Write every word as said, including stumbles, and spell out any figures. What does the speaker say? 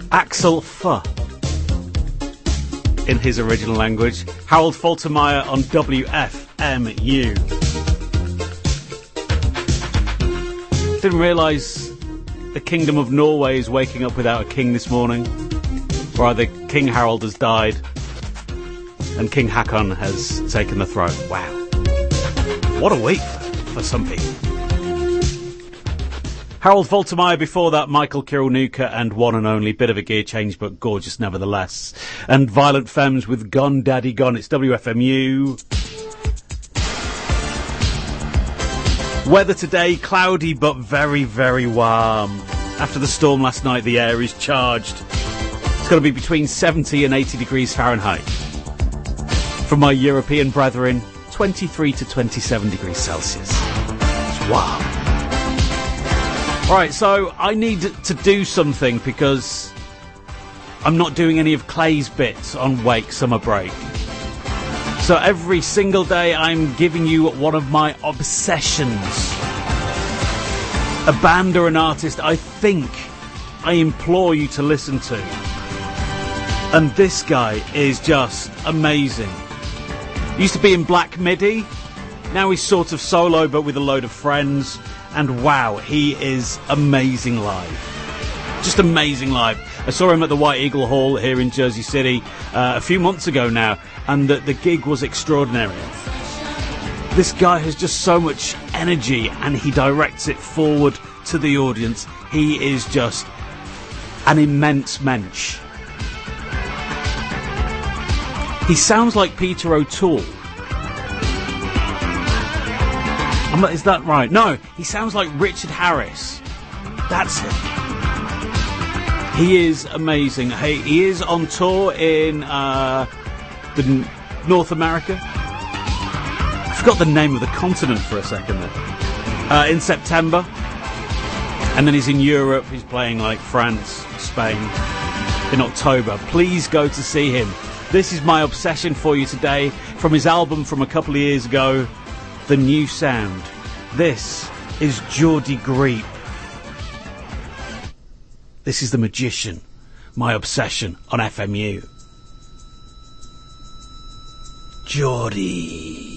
Axel F in his original language. Harold Faltermeyer on W F M U. Didn't realise the Kingdom of Norway is waking up without a king this morning. Or either King Harold has died and King Haakon has taken the throne. Wow. What a week for some people. Harold Faltermeyer, before that, Michael Kiwanuka and One and Only. Bit of a gear change, but gorgeous nevertheless. And Violent Femmes with Gone Daddy Gone. It's W F M U. Weather today, cloudy but very, very warm. After the storm last night, the air is charged. It's going to be between seventy and eighty degrees Fahrenheit. From my European brethren, twenty-three to twenty-seven degrees Celsius. It's warm. Right, so I need to do something because I'm not doing any of Clay's bits on Wake Summer Break. So every single day I'm giving you one of my obsessions. A band or an artist I think I implore you to listen to. And this guy is just amazing. Used to be in Black Midi. Now he's sort of solo but with a load of friends. And wow, he is amazing live. Just amazing live. I saw him at the White Eagle Hall here in Jersey City uh, a few months ago now, and the, the gig was extraordinary. This guy has just so much energy, and he directs it forward to the audience. He is just an immense mensch. He sounds like Peter O'Toole. Is that right? No, he sounds like Richard Harris. That's it. He is amazing. Hey, he is on tour in uh, the N- North America. I forgot the name of the continent for a second there. Uh, in September. And then he's in Europe. He's playing like France, Spain in October. Please go to see him. This is my obsession for you today from his album from a couple of years ago, The New Sound. This is Geordie Greep. This is The Magician, my obsession on F M U. Geordie.